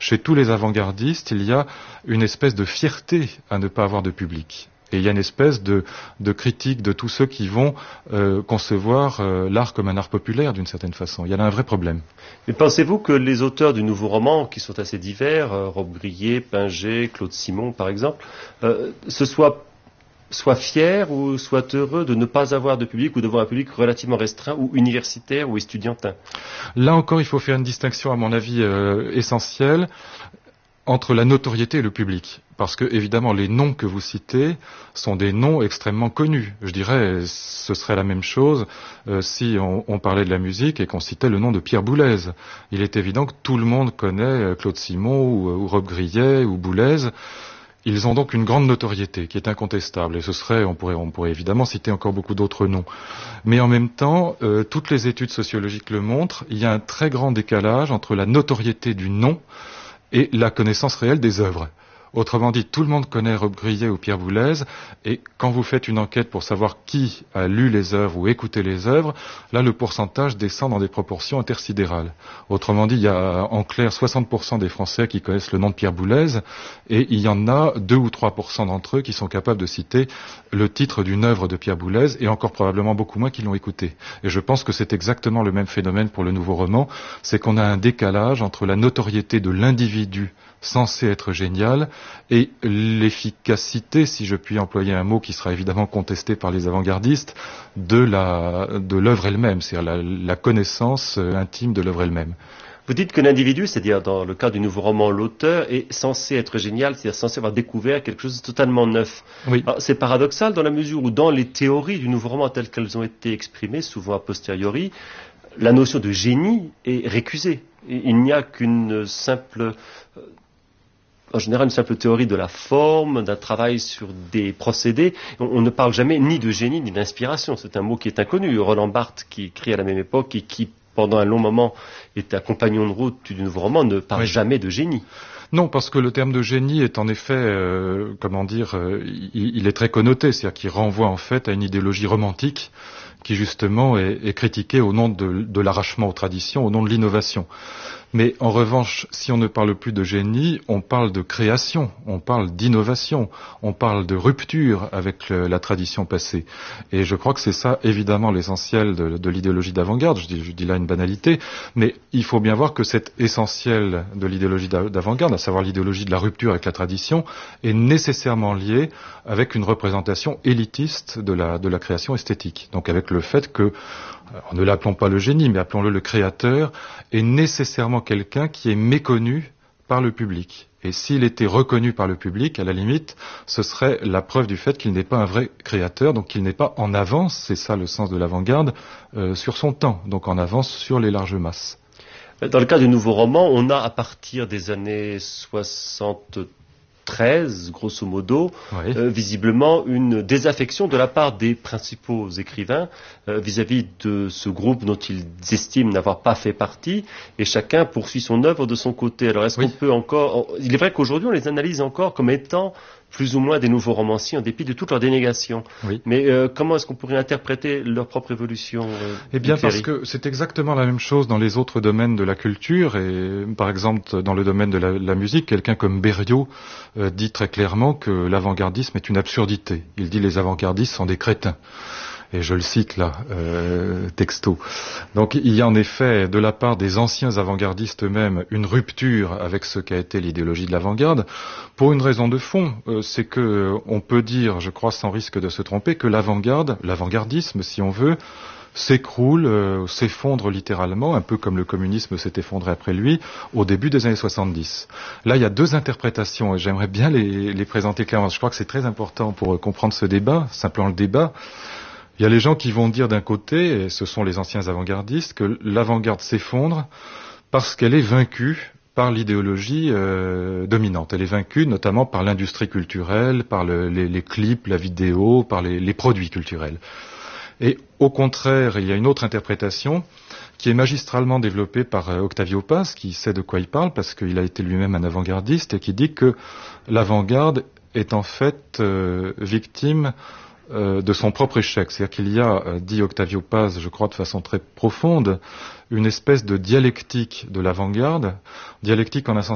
chez tous les avant-gardistes, il y a une espèce de fierté à ne pas avoir de public. Et il y a une espèce de critique de tous ceux qui vont concevoir l'art comme un art populaire d'une certaine façon. Il y a là un vrai problème. Mais pensez-vous que les auteurs du nouveau roman, qui sont assez divers, Rob Grillet, Pinget, Claude Simon par exemple, soient fiers ou soient heureux de ne pas avoir de public ou d'avoir un public relativement restreint ou universitaire ou estudiantin? Là encore, il faut faire une distinction, à mon avis, essentielle entre la notoriété et le public. Parce que, évidemment, les noms que vous citez sont des noms extrêmement connus. Je dirais, ce serait la même chose si on parlait de la musique et qu'on citait le nom de Pierre Boulez. Il est évident que tout le monde connaît Claude Simon ou Rob Grillet ou Boulez. Ils ont donc une grande notoriété qui est incontestable. Et ce serait, on pourrait évidemment citer encore beaucoup d'autres noms. Mais en même temps, toutes les études sociologiques le montrent, il y a un très grand décalage entre la notoriété du nom et la connaissance réelle des œuvres. Autrement dit, tout le monde connaît Rob Grillet ou Pierre Boulez, et quand vous faites une enquête pour savoir qui a lu les œuvres ou écouté les œuvres, là le pourcentage descend dans des proportions intersidérales. Autrement dit, il y a en clair 60% des Français qui connaissent le nom de Pierre Boulez, et il y en a 2 ou 3% d'entre eux qui sont capables de citer le titre d'une œuvre de Pierre Boulez, et encore probablement beaucoup moins qui l'ont écouté. Et je pense que c'est exactement le même phénomène pour le nouveau roman, c'est qu'on a un décalage entre la notoriété de l'individu censé être génial, et l'efficacité, si je puis employer un mot qui sera évidemment contesté par les avant-gardistes, de l'œuvre elle-même, c'est-à-dire la connaissance intime de l'œuvre elle-même. Vous dites que l'individu, c'est-à-dire dans le cas du nouveau roman, l'auteur est censé être génial, c'est-à-dire censé avoir découvert quelque chose de totalement neuf. Oui. Alors, c'est paradoxal dans la mesure où dans les théories du nouveau roman telles qu'elles ont été exprimées, souvent a posteriori, la notion de génie est récusée. Il n'y a qu'une simple... en général, une simple théorie de la forme, d'un travail sur des procédés. On ne parle jamais ni de génie ni d'inspiration. C'est un mot qui est inconnu. Roland Barthes, qui écrit à la même époque et qui, pendant un long moment, est un compagnon de route du nouveau roman, ne parle jamais de génie. Non, parce que le terme de génie est en effet, il est très connoté, c'est-à-dire qu'il renvoie en fait à une idéologie romantique qui justement est critiquée au nom de l'arrachement aux traditions, au nom de l'innovation. Mais en revanche, si on ne parle plus de génie, on parle de création, on parle d'innovation, on parle de rupture avec la tradition passée. Et je crois que c'est ça, évidemment, l'essentiel de l'idéologie d'avant-garde. Je dis là une banalité, mais il faut bien voir que cet essentiel de l'idéologie d'avant-garde, à savoir l'idéologie de la rupture avec la tradition, est nécessairement lié avec une représentation élitiste de la création esthétique. Donc avec le fait que, ne l'appelons pas le génie, mais appelons-le le créateur, est nécessairement quelqu'un qui est méconnu par le public. Et s'il était reconnu par le public, à la limite, ce serait la preuve du fait qu'il n'est pas un vrai créateur, donc qu'il n'est pas en avance, c'est ça le sens de l'avant-garde, sur son temps, donc en avance sur les larges masses. Dans le cas du nouveau roman, on a à partir des années 73, grosso modo, visiblement une désaffection de la part des principaux écrivains vis-à-vis de ce groupe dont ils estiment n'avoir pas fait partie, et chacun poursuit son œuvre de son côté. Alors est-ce qu'on peut encore... Il est vrai qu'aujourd'hui on les analyse encore comme étant plus ou moins des nouveaux romanciers en dépit de toute leur dénégation. Mais comment est-ce qu'on pourrait interpréter leur propre évolution Eh bien parce que c'est exactement la même chose dans les autres domaines de la culture, et par exemple dans le domaine de la musique, quelqu'un comme Berriot dit très clairement que l'avant-gardisme est une absurdité. Il dit les avant-gardistes sont des crétins. Et je le cite là, texto. Donc il y a en effet, de la part des anciens avant-gardistes eux-mêmes, une rupture avec ce qu'a été l'idéologie de l'avant-garde, pour une raison de fond, c'est que on peut dire, je crois sans risque de se tromper, que l'avant-garde, l'avant-gardisme si on veut, s'écroule, s'effondre littéralement, un peu comme le communisme s'est effondré après lui, au début des années 70. Là, il y a deux interprétations, et j'aimerais bien les présenter clairement. Je crois que c'est très important pour comprendre ce débat, simplement le débat. Il y a les gens qui vont dire d'un côté, et ce sont les anciens avant-gardistes, que l'avant-garde s'effondre parce qu'elle est vaincue par l'idéologie dominante. Elle est vaincue notamment par l'industrie culturelle, par les clips, la vidéo, par les produits culturels. Et au contraire, il y a une autre interprétation qui est magistralement développée par Octavio Paz, qui sait de quoi il parle, parce qu'il a été lui-même un avant-gardiste, et qui dit que l'avant-garde est en fait victime de son propre échec. C'est-à-dire qu'il y a, dit Octavio Paz, je crois de façon très profonde, une espèce de dialectique de l'avant-garde, dialectique en un sens